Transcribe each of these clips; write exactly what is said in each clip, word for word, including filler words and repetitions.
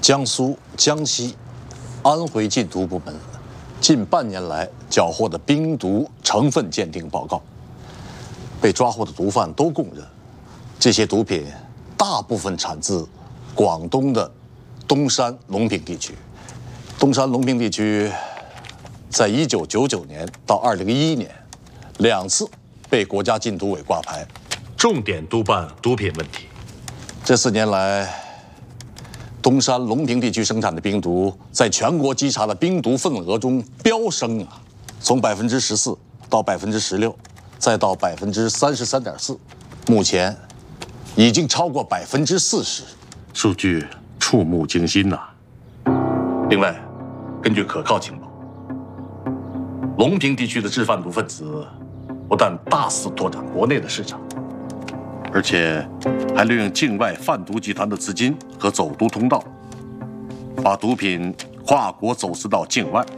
江苏、江西、安徽禁毒部门近半年来缴获的冰毒成分鉴定报告，被抓获的毒贩都供认，这些毒品大部分产自广东的东山、隆平地区。东山、隆平地区在一九九九年到二零一一年两次被国家禁毒委挂牌， 重点督办毒品问题。 这四年来，东山、隆平地区生产的冰毒在全国稽查的冰毒份额中飙升啊，从百分之十四到百分之十六，再到百分之三十三点四，目前已经超过百分之四十， 数据触目惊心呐、啊。 另外，根据可靠情报，隆平地区的制贩毒分子不但大肆拓展国内的市场， 而且还利用境外贩毒集团的资金和走毒通道，把毒品跨国走私到境外。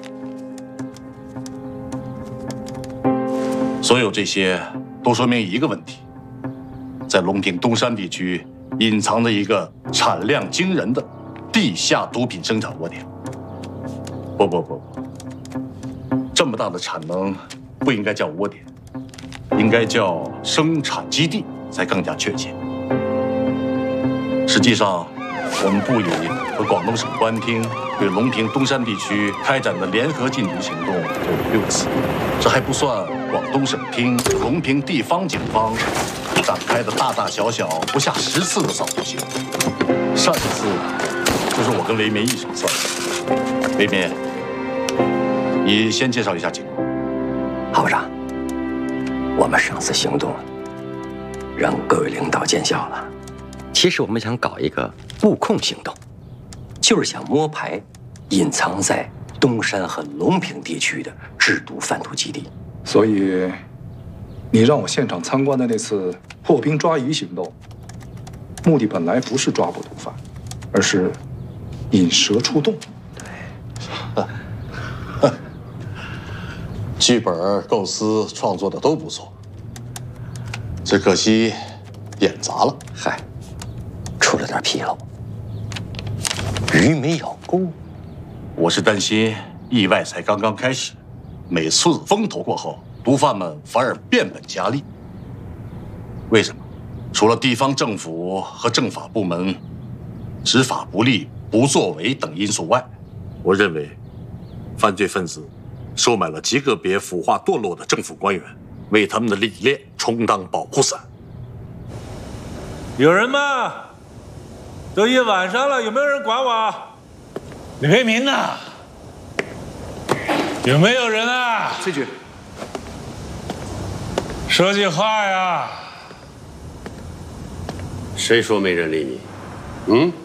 所有这些都说明一个问题：在隆平东山地区隐藏着一个产量惊人的地下毒品生产窝点。不不不不，这么大的产能不应该叫窝点，应该叫生产基地才更加确切。实际上，我们部里和广东省公安厅对隆平东山地区开展的联合禁毒行动就有六次，这还不算广东省厅、隆平地方警方展开的大大小小不下十次的扫毒行动。上一次就是我跟维民一手策划。维民，你先介绍一下情况。 郝部长，我们上次行动让各位领导见笑了。其实我们想搞一个布控行动，就是想摸排隐藏在东山和隆平地区的制毒贩毒基地。 所以，你让我现场参观的那次破冰抓鱼行动，目的本来不是抓捕毒贩，而是引蛇出洞。 对，剧本构思创作的都不错，只可惜演砸了。 嗨，出了点纰漏，鱼没咬钩。 我是担心意外才刚刚开始，每次风头过后，毒贩们反而变本加厉。为什么？除了地方政府和政法部门执法不力、不作为等因素外， 我认为，犯罪分子收买了极个别腐化堕落的政府官员，为他们的理念充当保护伞。 有人吗？都一晚上了，有没有人管我？李培民呢？有没有人啊？ 崔局， 说句话呀！ 谁说没人理你？嗯？